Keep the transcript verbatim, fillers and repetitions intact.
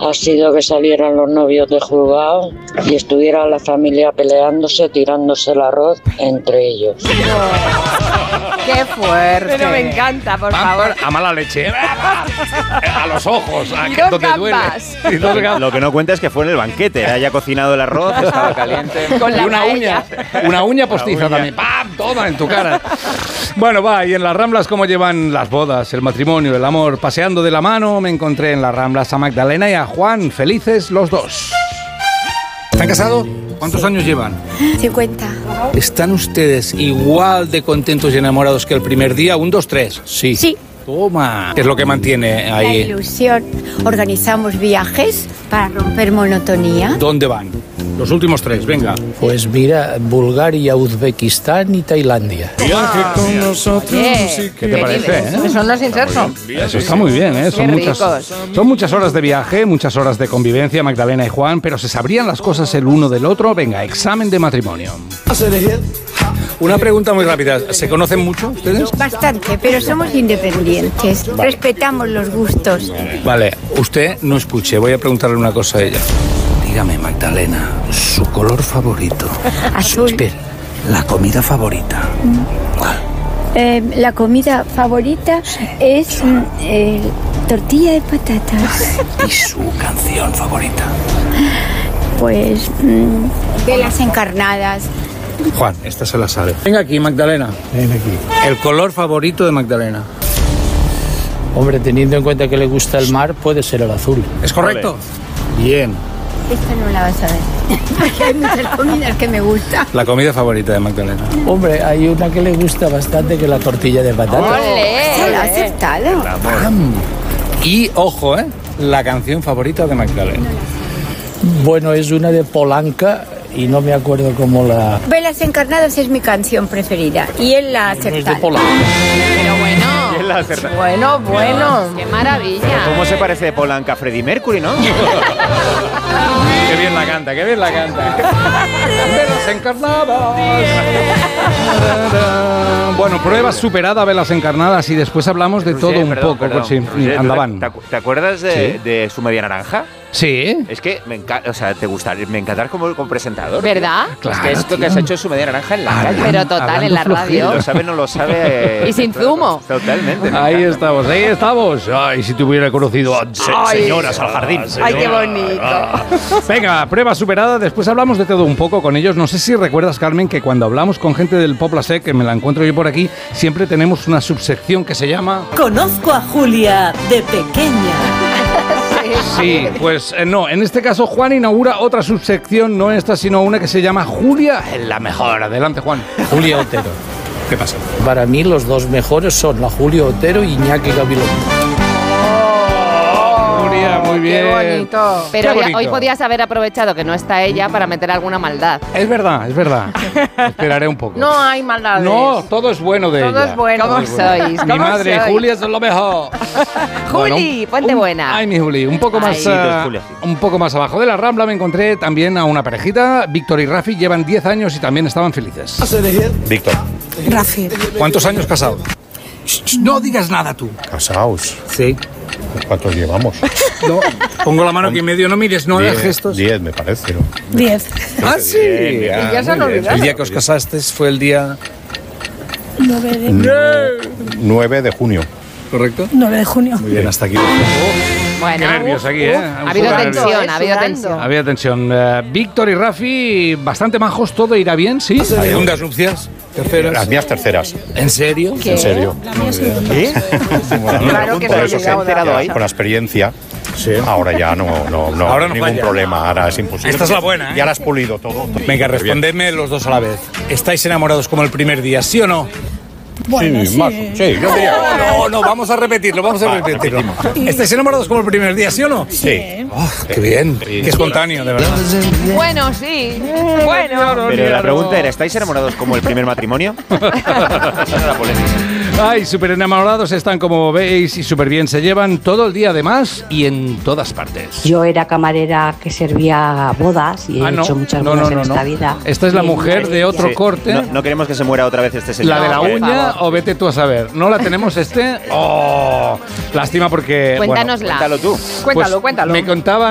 ha sido que salieran los novios de juzgado y estuviera la familia peleándose, tirándose el arroz entre ellos. ¡Qué fuerte! Pero me encanta, por Pam, favor. pam, a mala leche. A los ojos, a Y que- dos donde gambas. duele. Y dos gambas. Lo que no cuenta es que fue en el banquete, haya cocinado el arroz, estaba caliente. Con Y la una paella. uña, una uña postiza uña. también. ¡Pam! Toma en tu cara. Bueno, va, y en las Ramblas, ¿cómo llevan las bodas, el matrimonio, el amor? Paseando de la mano, me encontré en las Ramblas a Magdalena y a Juan, felices los dos. ¿Están casados? ¿Cuántos años llevan? cincuenta. ¿Están ustedes igual de contentos y enamorados que el primer día? Un, dos, tres. Sí. Sí. Toma. ¿Qué es lo que mantiene La ahí? ilusión. Organizamos viajes para romper monotonía. ¿Dónde van? Los últimos tres, venga. Pues mira, Bulgaria, Uzbekistán y Tailandia. Oye, ¿Qué te parece, eh? Eso no es inserso. Eso está muy bien, ¿eh? Son Qué muchas, ricos. son muchas horas de viaje, muchas horas de convivencia, Magdalena y Juan, pero ¿se sabrían las cosas el uno del otro? Venga, examen de matrimonio. Una pregunta muy rápida. ¿Se conocen mucho ustedes? Bastante, pero somos independientes. Respetamos los gustos. Vale, usted no escuche, voy a preguntarle una cosa a ella. Dígame, Magdalena, su color favorito. Azul. Espera, la comida favorita. ¿Cuál? Eh, la comida favorita es mm, eh, tortilla de patatas. ¿Y su canción favorita? Pues mm, velas encarnadas. Juan, esta se la sabe. Venga aquí, Magdalena. Ven aquí. El color favorito de Magdalena. Hombre, teniendo en cuenta que le gusta el mar, puede ser el azul. ¿Es correcto? Bien. Esta no la vas a ver. Porque hay muchas comidas que me gustan. La comida favorita de Magdalena. Hombre, hay una que le gusta bastante, que es la tortilla de patatas. ¡Ole! Se la ha acertado. Y, ojo, ¿eh? La canción favorita de Magdalena. Bueno, es una de Polanca y no me acuerdo cómo la... Velas encarnadas es mi canción preferida. Y él la ha No es de acertado. Polanca. Pero bueno. ¿Quién la acerta? Bueno, bueno. ¡Qué maravilla! ¿Cómo se parece de Polanca a Freddie Mercury, no? Qué bien la canta, qué bien la canta. Velas encarnadas. Bueno, prueba superada, velas encarnadas, y después hablamos de Roger, todo un perdón, poco. perdón. Sí, Roger, ¿tú andaban. ¿Te, acu- te acuerdas de, Sí. de su media naranja? Sí. Es que me encanta, o sea, te gusta, me encantar como, como presentador. ¿Verdad? Es que esto que has hecho es su media naranja en la Ah, calle. Pero total, en la Hablando radio. Lo sabe, no lo sabe. Y sin zumo. Totalmente. me Ahí encanta. estamos, ahí estamos. Ay, si te hubiera conocido antes. Ay. Señoras al jardín. ¡Ay, qué bonito! Venga, prueba superada. Después hablamos de todo un poco con ellos. No sé si recuerdas, Carmen, que cuando hablamos con gente del Poblase, que me la encuentro yo por aquí, siempre tenemos una subsección que se llama... Conozco a Julia de pequeña. Sí, pues eh, no. En este caso, Juan inaugura otra subsección, no esta, sino una que se llama Julia en la mejor. Adelante, Juan. Julia Otero. ¿Qué pasa? Para mí los dos mejores son la Julia Otero y Iñaki Gabilondo. Julia, muy bien. ¡Qué bonito! Pero Qué ya- bonito. hoy podías haber aprovechado que no está ella para meter alguna maldad. Es verdad, es verdad. Esperaré un poco. No hay maldades. No, todo es bueno de Todo ella. es bueno. ¿Cómo sois? Mi ¿Cómo madre, sois? Julia, eso es lo mejor. Juli, ponte un- buena. Ay, mi Juli, un poco Ay. más, Sí, tú eres ah, Julia, sí. un poco más abajo de la Rambla me encontré también a una parejita. Víctor y Rafi llevan diez años y también estaban felices. Víctor. Rafi. ¿Cuántos años casados? No digas nada tú. Casaos. Sí. ¿Cuántos llevamos? No, pongo la mano aquí en medio, no mires, no hagas Diez, gestos. Diez, me parece, ¿no? Diez. Ah, sí. Bien, Ah, ya se han muy bien. olvidado. El día que os casasteis fue el día... nueve de, nueve de junio. ¿Correcto? nueve de junio. Muy bien, hasta aquí. Bueno, Qué nervios aquí, ¿eh? ha habido Uf, tensión, ha habido sudando. tensión. Había tensión. Eh, Víctor y Rafi, bastante majos, todo irá bien, ¿sí? Segundas nupcias, terceras. Las mías terceras, ¿En serio? en serio. ¿Sí? Claro que Por se eso ha se llegado enterado ahí. con la experiencia. Ahora ya no, no, no Ahora no ningún falla. problema, ahora es imposible. Esta es la buena, ¿eh? Ya la has pulido todo. Venga, Muy bien. respondedme los dos a la vez. ¿Estáis enamorados como el primer día, sí o no? Sí, más, sí, yo diría. No, no, no, vamos a repetirlo, vamos a Va, repetirlo. ¿Estáis enamorados como el primer día, sí o no? Sí. Oh, qué bien, qué espontáneo, de verdad. Bueno, sí. Bueno. Pero la pregunta era, ¿estáis enamorados como el primer matrimonio? Esa era la polémica. Ay, súper enamorados están, como veis, y súper bien se llevan todo el día además y en todas partes. Yo era camarera que servía bodas y he Ah, no. hecho muchas No, bodas no, no, en no. esta vida. Esta es la Y mujer de otro Sí. corte. No, no queremos que se muera otra vez este señor. La de la por uña, favor. o vete tú a saber. ¿No la tenemos este? Oh, lástima porque... bueno, Cuéntanosla. Cuéntalo tú. Cuéntalo, pues cuéntalo. Me contaba